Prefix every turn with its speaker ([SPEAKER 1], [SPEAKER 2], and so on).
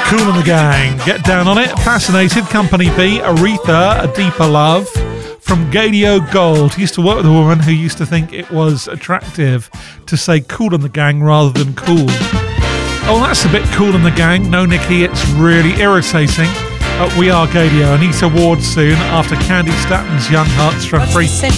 [SPEAKER 1] Kool and the Gang, Get Down on It, Fascinated, Company B, Aretha, A Deeper Love, from Gadio Gold. He used to work with a woman who used to think it was attractive to say Kool and the Gang rather than cool. Oh, that's a bit Kool and the Gang. No, Nikki, it's really irritating. We are Gadio. Anita Ward soon after Candy Statton's Young Hearts from Free.